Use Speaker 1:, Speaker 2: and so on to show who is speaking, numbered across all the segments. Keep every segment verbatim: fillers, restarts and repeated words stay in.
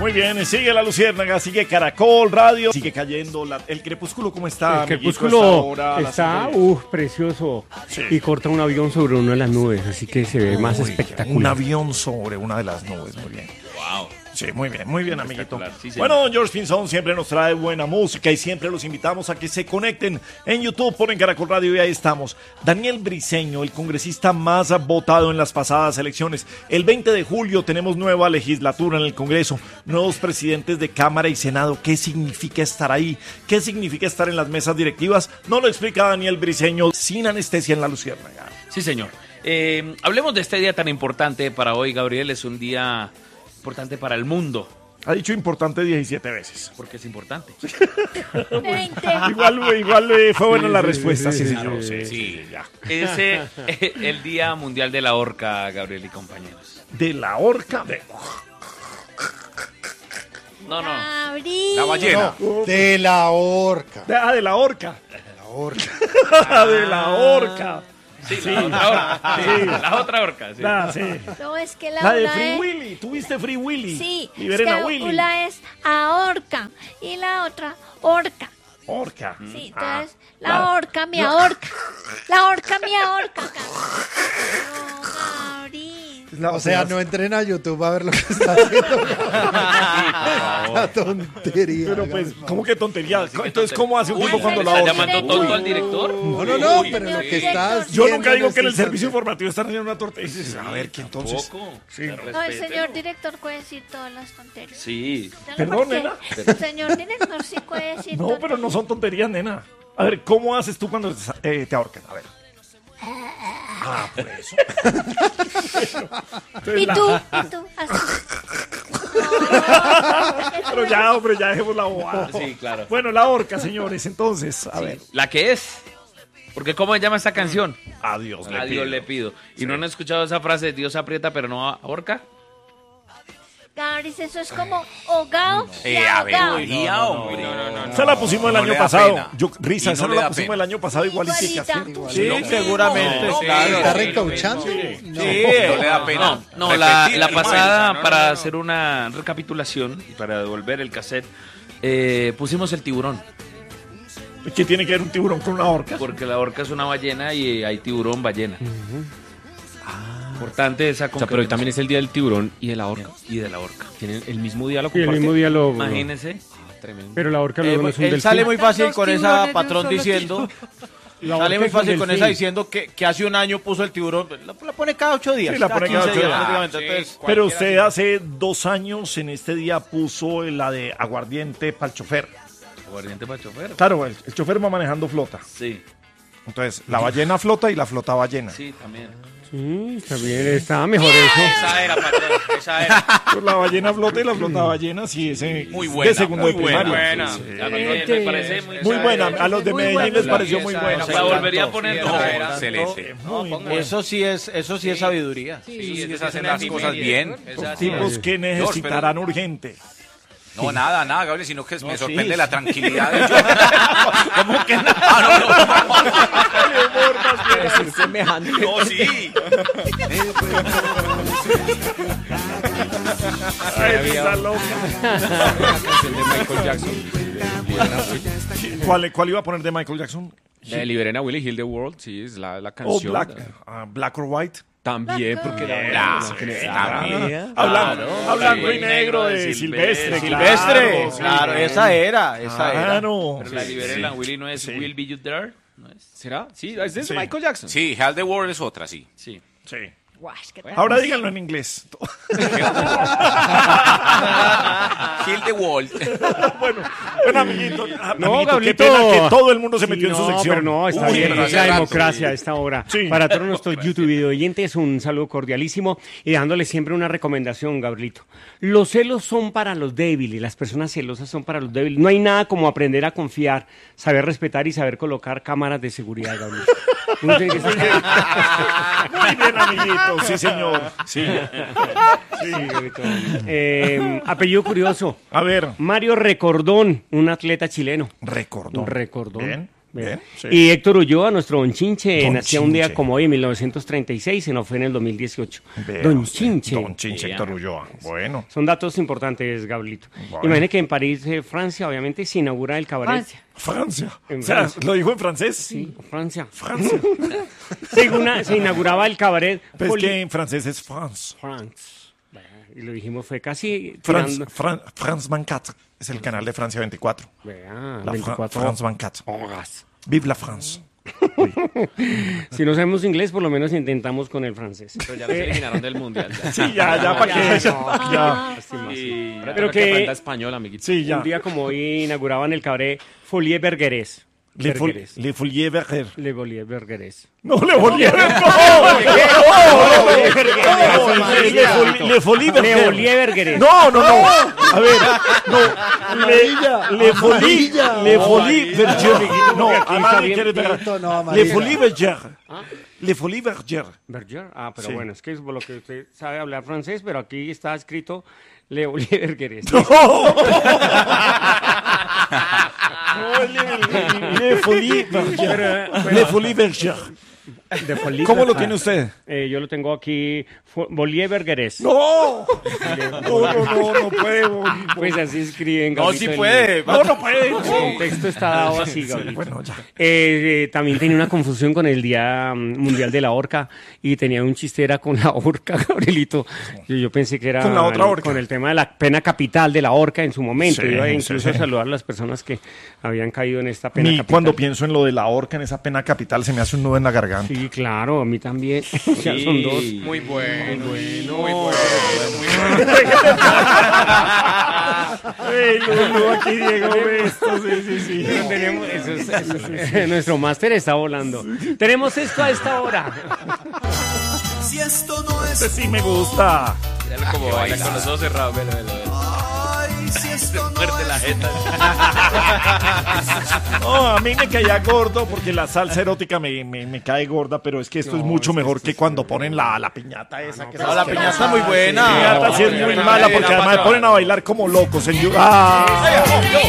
Speaker 1: Muy bien, sigue la Luciérnaga, sigue Caracol Radio, sigue cayendo la, el crepúsculo. ¿Cómo está?
Speaker 2: El crepúsculo está, uff, precioso. Sí. Y corta un avión sobre una de las nubes, así que se ve Uy, más espectacular.
Speaker 1: Un avión sobre una de las nubes, muy bien.
Speaker 3: Wow.
Speaker 1: Sí, muy bien, muy bien, amiguito. Sí, bueno, don George Pinzón siempre nos trae buena música y siempre los invitamos a que se conecten en YouTube, ponen Caracol Radio y ahí estamos. Daniel Briceño, el congresista más votado en las pasadas elecciones. El veinte de julio tenemos nueva legislatura en el Congreso, nuevos presidentes de Cámara y Senado. ¿Qué significa estar ahí? ¿Qué significa estar en las mesas directivas? No lo explica Daniel Briceño sin anestesia en la Luciérnaga.
Speaker 3: Sí, señor. Eh, hablemos de este día tan importante para hoy, Gabriel. Es un día importante para el mundo.
Speaker 1: Ha dicho importante diecisiete veces.
Speaker 3: Porque es importante.
Speaker 4: veinte.
Speaker 1: Igual, igual eh, fue buena la respuesta. Sí, sí, claro, sí, sí,
Speaker 3: sí, ya. Es eh, el Día Mundial de la Orca, Gabriel y compañeros.
Speaker 1: ¿De la orca? De...
Speaker 3: No, no.
Speaker 4: Gabriel.
Speaker 5: La ballena.
Speaker 6: No, de la orca.
Speaker 1: De, ah, de la orca.
Speaker 6: De la orca.
Speaker 1: Ah, de la orca.
Speaker 3: Sí, sí, la otra orca. Sí, la otra orca. Sí.
Speaker 1: La, sí.
Speaker 4: No, es que la,
Speaker 1: la de
Speaker 4: una
Speaker 1: Free
Speaker 4: es...
Speaker 1: Willy. ¿Tuviste Free Willy?
Speaker 4: Sí.
Speaker 1: Liberen
Speaker 4: es
Speaker 1: a
Speaker 4: que
Speaker 1: Willy.
Speaker 4: una es ahorca y la otra orca.
Speaker 1: Orca.
Speaker 4: Sí,
Speaker 1: ah,
Speaker 4: entonces la, la orca me ahorca. La orca me ahorca. No, Gabriel.
Speaker 6: La, o sea, no entren a YouTube a ver lo que está haciendo. La tontería.
Speaker 1: Pero pues, ¿cómo que tontería? Entonces, ¿cómo hace un tipo cuando la
Speaker 3: ¿Está
Speaker 1: orca?
Speaker 3: llamando tonto al director?
Speaker 6: No, no, no,
Speaker 3: Uy,
Speaker 6: pero lo que
Speaker 4: director.
Speaker 6: estás
Speaker 1: Yo nunca digo que en el servicio informativo están haciendo una torta. Dices, a ver, ¿qué entonces?
Speaker 3: Sí.
Speaker 4: No, el señor director puede decir todas las tonterías.
Speaker 3: Sí.
Speaker 1: Perdón, nena.
Speaker 4: El señor director sí puede decir
Speaker 1: No, pero no son tonterías, nena. A ver, ¿cómo haces tú cuando eh, te ahorcan? A ver. Ah, por eso.
Speaker 4: ¿Y tú? ¿Y tú? Así. No,
Speaker 1: pero ya, hombre, ya dejemos la bobada.
Speaker 3: Sí, claro.
Speaker 1: Bueno, la orca, señores, entonces, a
Speaker 3: sí.
Speaker 1: ver.
Speaker 3: La que es. Porque ¿cómo se llama esta canción?
Speaker 1: A Dios le
Speaker 3: A
Speaker 1: pido.
Speaker 3: Dios le pido. ¿Y
Speaker 1: sí.
Speaker 3: no han escuchado esa frase de Dios aprieta pero no ahorca?
Speaker 4: Gabriel, eso es como hogao y
Speaker 5: Eh, a ver,
Speaker 4: ahogao.
Speaker 5: María, hombre.
Speaker 3: No, no, no, no.
Speaker 1: Esa la pusimos el
Speaker 5: No
Speaker 1: año
Speaker 5: le da
Speaker 1: pasado.
Speaker 5: pena.
Speaker 1: Yo, risa,
Speaker 5: Y
Speaker 1: esa
Speaker 5: no
Speaker 1: no
Speaker 5: le
Speaker 1: la
Speaker 5: da
Speaker 1: pusimos
Speaker 5: pena.
Speaker 1: el año pasado igualitica.
Speaker 4: Igualita.
Speaker 1: Sí,
Speaker 5: Lo
Speaker 1: seguramente.
Speaker 5: mismo.
Speaker 1: Claro.
Speaker 6: ¿Está recauchando?
Speaker 5: Sí,
Speaker 6: No.
Speaker 5: no le da pena.
Speaker 3: No, no, la,
Speaker 5: Repetir
Speaker 3: la
Speaker 5: el
Speaker 3: pasada,
Speaker 5: mal. No, no,
Speaker 3: para
Speaker 5: no, no.
Speaker 3: hacer una recapitulación y para devolver el cassette, eh, pusimos el tiburón.
Speaker 1: ¿Qué tiene que ver un tiburón con una orca?
Speaker 3: Porque la orca es una ballena y hay tiburón ballena.
Speaker 2: Uh-huh.
Speaker 3: Importante esa
Speaker 2: O sea, pero hoy también es el día del tiburón y de la orca.
Speaker 3: Y de la orca.
Speaker 2: Tienen el mismo día, lo
Speaker 1: Y el
Speaker 2: comparten.
Speaker 1: mismo día lo...
Speaker 3: Imagínense.
Speaker 2: Tremendo.
Speaker 1: Pero la orca luego
Speaker 7: Eh,
Speaker 1: no es un
Speaker 7: él
Speaker 1: delfín.
Speaker 7: sale muy fácil
Speaker 4: Dos
Speaker 7: con esa
Speaker 4: tiburones de un
Speaker 7: patrón
Speaker 4: solo
Speaker 7: diciendo.
Speaker 1: La
Speaker 7: Sale
Speaker 1: orca
Speaker 7: muy
Speaker 1: es un
Speaker 7: fácil con
Speaker 1: delfín.
Speaker 7: esa diciendo que, que hace un año puso el tiburón. La, la pone cada ocho días.
Speaker 1: Sí, la pone cada
Speaker 7: quince
Speaker 1: ocho
Speaker 7: días,
Speaker 1: días.
Speaker 7: prácticamente.
Speaker 5: Ah,
Speaker 7: Entonces,
Speaker 1: Pero
Speaker 7: cualquiera
Speaker 1: usted
Speaker 7: así.
Speaker 1: hace dos años en este día puso la de aguardiente para el chofer.
Speaker 3: Aguardiente para chofer.
Speaker 1: Claro, el, el chofer va manejando flota.
Speaker 3: Sí,
Speaker 1: Entonces, la ballena flota y la flota ballena.
Speaker 3: sí, también.
Speaker 2: Sí, está bien, está mejor eso.
Speaker 7: Esa era, patrón. Esa era.
Speaker 1: Pues la ballena flota y la flota ballena, sí, ese
Speaker 5: Muy
Speaker 1: de
Speaker 5: buena,
Speaker 1: segundo
Speaker 5: muy
Speaker 1: de primaria.
Speaker 7: buena.
Speaker 1: Sí, sí.
Speaker 3: A mí me, me parece muy,
Speaker 1: Muy buena, a los de
Speaker 4: Muy
Speaker 1: Medellín
Speaker 4: buena.
Speaker 1: les pareció muy
Speaker 7: Esa
Speaker 1: buena.
Speaker 7: era,
Speaker 3: La volvería a poner.
Speaker 7: Sí,
Speaker 3: No,
Speaker 7: esa era.
Speaker 5: Excelente.
Speaker 1: Muy buena.
Speaker 7: Eso sí es, eso sí es sabiduría.
Speaker 5: Sí, es que se hacen las cosas bien.
Speaker 1: Tipos que necesitarán urgente.
Speaker 5: No, nada, nada, Gabriel, sino que me
Speaker 7: sí.
Speaker 5: sorprende la tranquilidad de yo. ¿Cómo que nada? Ah,
Speaker 2: Decir semejante.
Speaker 5: no, no. No, sí.
Speaker 1: Ay, esa loca.
Speaker 2: La canción de Michael Jackson.
Speaker 1: ¿Cuál, ¿Cuál iba a poner de Michael Jackson?
Speaker 2: De Liberen a Willy, Heal the World, sí, es la, la
Speaker 1: O
Speaker 2: canción.
Speaker 1: Black, ah, Black or White.
Speaker 2: También, porque la
Speaker 5: Ah,
Speaker 2: la-
Speaker 5: sí,
Speaker 1: Ah,
Speaker 5: también.
Speaker 1: hablando
Speaker 3: Claro,
Speaker 1: hablando
Speaker 3: sí.
Speaker 1: y negro de
Speaker 3: De
Speaker 1: Silvestre.
Speaker 7: Silvestre,
Speaker 1: claro,
Speaker 7: claro,
Speaker 1: sí.
Speaker 7: esa era, esa era.
Speaker 1: Claro.
Speaker 3: Pero la Liberen
Speaker 1: Sí.
Speaker 3: a Willy no es
Speaker 1: Sí.
Speaker 3: Will Be You There. ¿No es?
Speaker 2: ¿Será? Sí, es de
Speaker 1: Sí.
Speaker 2: Michael Jackson.
Speaker 5: Sí, Hell the World es otra, sí.
Speaker 3: Sí.
Speaker 1: Sí.
Speaker 4: Guay, qué tal.
Speaker 1: Ahora díganlo en inglés.
Speaker 5: Kill the World.
Speaker 1: bueno, bueno, amiguito. ah,
Speaker 2: No,
Speaker 1: amiguito,
Speaker 2: Gablito.
Speaker 1: qué pena que todo el mundo se
Speaker 2: Sí,
Speaker 1: metió en su
Speaker 2: no,
Speaker 1: sección.
Speaker 2: pero no, está
Speaker 5: Uy,
Speaker 2: bien,
Speaker 5: pero
Speaker 2: es
Speaker 5: hace
Speaker 2: la
Speaker 5: rato,
Speaker 2: democracia a
Speaker 5: sí.
Speaker 2: esta hora.
Speaker 1: Sí.
Speaker 2: Para todos nuestros YouTube video oyentes, un saludo cordialísimo y dándole siempre una recomendación, Gabrielito. Los celos son para los débiles, las personas celosas son para los débiles. No hay nada como aprender a confiar, saber respetar y saber colocar cámaras de seguridad, Gabrielito. Uno tiene que ser...
Speaker 1: Muy bien, amiguito. Sí, señor. Sí.
Speaker 2: Sí, Gabrielito. Eh, apellido curioso.
Speaker 1: A ver.
Speaker 2: Mario Recordón, un atleta chileno.
Speaker 1: Recordón.
Speaker 2: Recordón.
Speaker 1: Bien. Bien, sí.
Speaker 2: Y Héctor Ulloa, nuestro Don Chinche,
Speaker 1: Don
Speaker 2: nacía un día
Speaker 1: Chinche.
Speaker 2: como hoy en mil novecientos treinta y seis, se nos fue en el dos mil dieciocho.
Speaker 1: Vea
Speaker 2: Don
Speaker 1: usted,
Speaker 2: Chinche.
Speaker 1: Don Chinche, Héctor Ulloa. Bueno.
Speaker 2: Son datos importantes, Gabrielito.
Speaker 1: Bueno.
Speaker 2: Imagine que en París, eh, Francia, obviamente, se inaugura el cabaret.
Speaker 4: Francia.
Speaker 1: Francia.
Speaker 2: En
Speaker 1: O sea,
Speaker 2: Francia.
Speaker 1: ¿lo dijo en francés?
Speaker 2: Sí, Francia.
Speaker 1: Francia.
Speaker 2: Se, una- se inauguraba el cabaret.
Speaker 1: Pues es
Speaker 2: Poli-
Speaker 1: que en francés es France.
Speaker 2: France. Y lo dijimos, fue casi
Speaker 1: France,
Speaker 2: tirando-
Speaker 1: Fran- France veinticuatro. Es el canal de Francia veinticuatro.
Speaker 2: Vea,
Speaker 1: La Fra-
Speaker 2: veinticuatro
Speaker 1: France veinticuatro.
Speaker 2: horas.
Speaker 1: Vive la France.
Speaker 2: Si no sabemos inglés, por lo menos intentamos con el francés.
Speaker 3: Pero ya los eliminaron del mundial. Ya.
Speaker 1: Sí, ya, ya, ¿para qué?
Speaker 2: no.
Speaker 1: Ya.
Speaker 3: Y...
Speaker 2: Pero que-
Speaker 3: aprenda español, amiguito.
Speaker 1: Sí, ya.
Speaker 2: Un día como hoy inauguraban el cabaret Folie Bergerés.
Speaker 1: Le, fol,
Speaker 2: Bergerés.
Speaker 1: le Folie Berger.
Speaker 2: Le Folie Bergerés.
Speaker 1: No, Le Folie Berger. No, Le Folie
Speaker 2: Le
Speaker 1: Berger.
Speaker 2: Folie Bergerés.
Speaker 1: No, no, no. A ver, no. Le, le Folie, Le Folie Berger. No,
Speaker 2: Aquí está
Speaker 1: Amari
Speaker 2: bien
Speaker 1: quiere pegar.
Speaker 6: pinto, no,
Speaker 1: Le
Speaker 6: amarilla.
Speaker 1: Folie Berger. Le Folie Berger.
Speaker 2: Berger. Ah, pero
Speaker 1: Sí.
Speaker 2: bueno, es que es por lo que usted sabe hablar francés, pero aquí está escrito Le Folie Bergerés.
Speaker 1: No. No, Le, le Folie Berger. Le Folie Berger.
Speaker 2: De Folie
Speaker 1: ¿Cómo lo
Speaker 2: Berger.
Speaker 1: tiene usted?
Speaker 2: Eh, yo lo tengo aquí, Fo- Folie Bergerés.
Speaker 1: No. No, no, no, no puede.
Speaker 2: Pues así escriben.
Speaker 7: No,
Speaker 2: Gabrielito,
Speaker 7: sí
Speaker 2: el-
Speaker 7: puede.
Speaker 1: No, no puede.
Speaker 2: El texto está dado así, Gabrielito.
Speaker 1: Bueno, ya.
Speaker 2: Eh, eh, también tenía una confusión con el Día mm, Mundial de la Horca y tenía un chiste, era con la horca, Gabrielito. Yo, yo pensé que era
Speaker 1: Con la otra
Speaker 2: el-
Speaker 1: horca.
Speaker 2: con el tema de la pena capital de la horca en su momento.
Speaker 1: Sí,
Speaker 2: Iba
Speaker 1: sí,
Speaker 2: incluso
Speaker 1: sí.
Speaker 2: a saludar a las personas que habían caído en esta pena
Speaker 1: Ni
Speaker 2: capital.
Speaker 1: cuando pienso en lo de la horca, en esa pena capital, se me hace un nudo en la garganta.
Speaker 2: Sí, claro, a mí también. Ya son dos.
Speaker 3: Muy bueno.
Speaker 2: Bueno,
Speaker 3: Muy bueno.
Speaker 1: Ey, Lulu, aquí Diego ve esto, sí, sí, sí.
Speaker 2: Tenemos, eso es- eso es- nuestro máster está volando. Tenemos esto a esta hora.
Speaker 8: Si esto no es
Speaker 1: Este sí me gusta.
Speaker 3: Míralo como baila con los ojos cerrados. Velo, velo, velo.
Speaker 8: ay, si esto no
Speaker 3: Fuerte la jeta.
Speaker 1: No, a mí me caía gordo porque la salsa erótica me, me, me cae gorda, pero es que esto es mucho mejor que cuando ponen la, la piñata esa. que
Speaker 7: No, la
Speaker 1: se-
Speaker 7: piñata está muy
Speaker 1: La
Speaker 7: buena.
Speaker 1: piñata sí es muy mala porque además me ponen a bailar como locos en YouTube. Ah,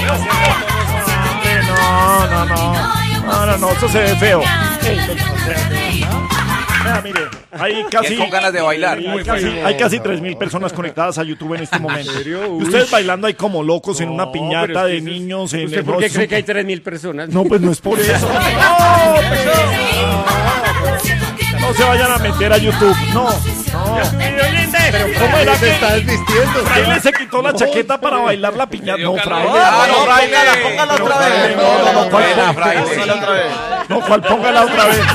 Speaker 1: no, no, no. No, no, no, eso se ve feo. Vea, mire, hay casi,
Speaker 5: con ganas de bailar.
Speaker 1: hay casi, hay casi tres mil personas conectadas a YouTube en este momento. Y ustedes bailando ahí como locos en una piñata de niños. En
Speaker 2: ¿Usted
Speaker 1: el
Speaker 2: por qué
Speaker 1: no,
Speaker 2: cree que hay tres mil personas?
Speaker 1: No, pues no es por eso. No, no se vayan a meter a YouTube. No, no. Pero ¿cómo era
Speaker 6: Se
Speaker 1: que
Speaker 6: está desvistiendo.
Speaker 1: Fraile se quitó la chaqueta para bailar la piñata? No, Fraile.
Speaker 7: Ah, no,
Speaker 1: no,
Speaker 7: Fraile, póngala otra vez.
Speaker 1: No, no, no, ¿cuál
Speaker 5: Buena,
Speaker 1: pon-
Speaker 5: Fraile.
Speaker 7: Póngala otra vez.
Speaker 1: No, ¿cuál? Póngala otra vez.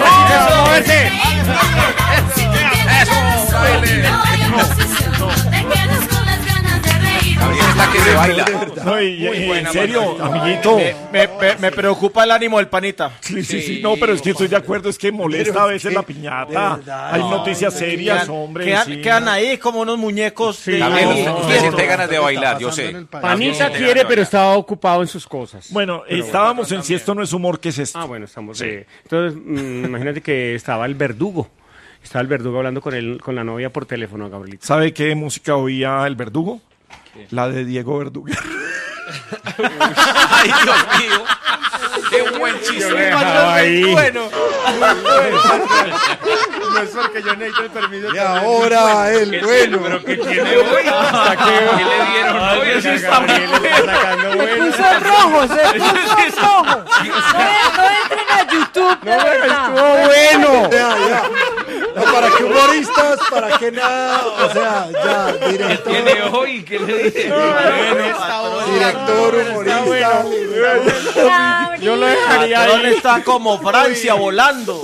Speaker 5: Gabriel es la que se baila.
Speaker 1: No, y, y- en serio, amiguito.
Speaker 7: Me, me, me preocupa el ánimo del panita.
Speaker 1: Sí, sí, sí, no, pero es que estoy de acuerdo, es que molesta a veces la piñata. Hay noticias serias,
Speaker 7: Quedan,
Speaker 1: hombre.
Speaker 7: quedan,
Speaker 1: sí.
Speaker 7: quedan ahí como unos muñecos. de-
Speaker 5: Gabriel,
Speaker 7: No,
Speaker 5: usted,
Speaker 7: no,
Speaker 5: usted
Speaker 7: no.
Speaker 5: siente ganas de bailar, yo sé.
Speaker 2: Panita quiere, pero estaba ocupado en sus cosas.
Speaker 1: Bueno, estábamos en Si esto no es humor, ¿qué es esto?
Speaker 2: Ah, bueno, estamos de... Entonces, mm, imagínate que estaba el verdugo. Estaba el verdugo hablando con, el, con la novia por teléfono, Gabrielito.
Speaker 1: ¿Sabe qué música oía el verdugo? La de Diego Verdugo.
Speaker 5: Ay, Dios mío. Qué buen chiste.
Speaker 2: Ahí.
Speaker 7: Bueno.
Speaker 6: No es porque yo necesito el permiso. Y ahora el bueno.
Speaker 2: Pero que tiene hoy. Hasta que
Speaker 3: ¿Qué le dieron hoy? Eso está muy
Speaker 2: Gabriel está sacando bueno.
Speaker 4: Puso rojo, se puso rojo. No, no entren a YouTube, de verdad.
Speaker 2: Estuvo bueno.
Speaker 6: Ya, ya. No, ¿para qué humoristas? ¿Para qué nada? O sea, ya, director,
Speaker 3: Tiene hoy, ¿qué le dije?
Speaker 6: director, humorista.
Speaker 2: Yo lo dejaría
Speaker 7: Patrón
Speaker 2: ahí.
Speaker 7: está como Francia volando.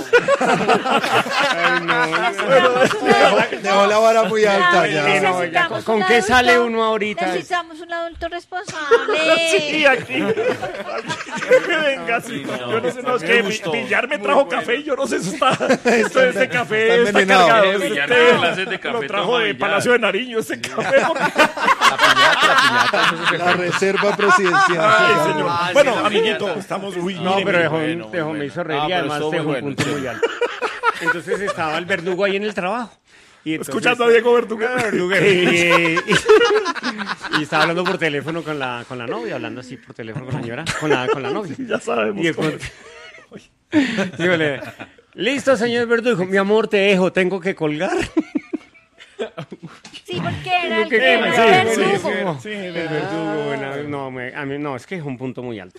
Speaker 6: Dejó la vara muy alta ya.
Speaker 2: Sí, no, ya,
Speaker 4: Necesitamos
Speaker 2: ¿con
Speaker 4: un
Speaker 2: qué sale
Speaker 4: adulto-
Speaker 2: uno ahorita?
Speaker 4: Necesitamos un adulto responsable.
Speaker 1: Sí, aquí. Venga, sí. Yo no sé, no, es que mi- Villar me trajo café y yo no sé, eso está. Esto de este café
Speaker 6: está
Speaker 1: está
Speaker 6: envenenado.
Speaker 1: cargado.
Speaker 3: Eh, Villar,
Speaker 1: Este,
Speaker 3: no clases de café,
Speaker 1: lo trajo
Speaker 3: toma
Speaker 1: de
Speaker 3: Villar.
Speaker 1: Palacio de Nariño, ese café. porque-
Speaker 6: La reserva presidencial.
Speaker 1: Ay, señor. Bueno, amiguito, estamos. Uy,
Speaker 2: No,
Speaker 1: mire,
Speaker 2: pero
Speaker 1: mire.
Speaker 2: dejó,
Speaker 3: bueno,
Speaker 2: dejó
Speaker 3: muy
Speaker 2: me hizo reír
Speaker 7: Ah,
Speaker 2: y
Speaker 7: pero
Speaker 2: además
Speaker 7: estuvo
Speaker 2: dejó
Speaker 7: muy
Speaker 2: un
Speaker 7: bueno,
Speaker 2: punto
Speaker 7: sí.
Speaker 2: muy alto. Entonces estaba el verdugo ahí en el trabajo. Y entonces,
Speaker 1: escuchando a Diego Verduguer.
Speaker 2: Verduguer. Y, y, y estaba hablando por teléfono con la, con la novia, hablando así por teléfono con la señora, con la, con la novia.
Speaker 1: Ya sabemos.
Speaker 2: Y de pronto, dígole, listo, señor Verdugo, mi amor, te dejo, tengo que colgar.
Speaker 4: Sí, porque era el
Speaker 2: ¿Qué
Speaker 4: que
Speaker 2: quema?
Speaker 4: era
Speaker 2: Sí,
Speaker 4: el
Speaker 2: sí,
Speaker 4: verdugo.
Speaker 2: sí, el verdugo. Bueno, no, me- a mí no, es que es un punto muy alto.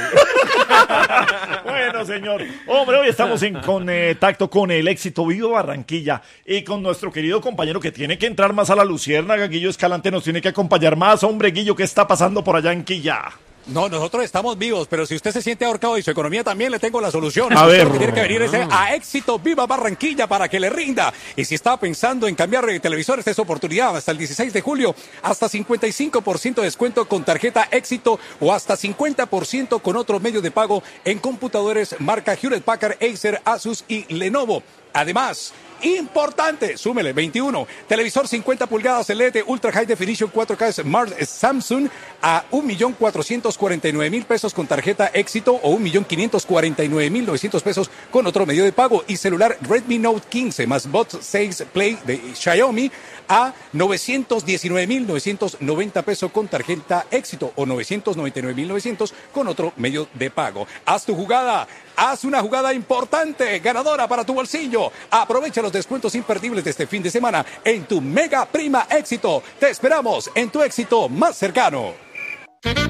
Speaker 1: Bueno, señor. Hombre, hoy estamos en contacto con el éxito Viva Barranquilla y con nuestro querido compañero que tiene que entrar más a la luciérnaga. Guillo Escalante nos tiene que acompañar más. Hombre, Guillo, ¿qué está pasando por allá en Quilla?
Speaker 9: No, nosotros estamos vivos, pero si usted se siente ahorcado y su economía también, le tengo la solución.
Speaker 1: A
Speaker 9: Usted
Speaker 1: ver.
Speaker 9: lo que tiene que venir es a Éxito Viva Barranquilla para que le rinda. Y si está pensando en cambiar de televisor, esta es su oportunidad. Hasta el dieciséis de julio, hasta cincuenta y cinco por ciento de descuento con tarjeta Éxito o hasta cincuenta por ciento con otro medio de pago en computadores marca Hewlett Packard, Acer, Asus y Lenovo. Además, importante, súmele, veintiuno, televisor cincuenta pulgadas L E D Ultra High Definition cuatro K Smart Samsung a un millón cuatrocientos cuarenta y nueve mil pesos con tarjeta Éxito o un millón quinientos cuarenta y nueve mil novecientos pesos con otro medio de pago. Y celular Redmi Note quince más Bot seis Play de Xiaomi a novecientos diecinueve mil novecientos noventa pesos con tarjeta Éxito o novecientos noventa y nueve mil novecientos con otro medio de pago. Haz tu jugada, haz una jugada importante, ganadora para tu bolsillo. Aprovecha los descuentos imperdibles de este fin de semana en tu Mega Prima Éxito. Te esperamos en tu Éxito más cercano.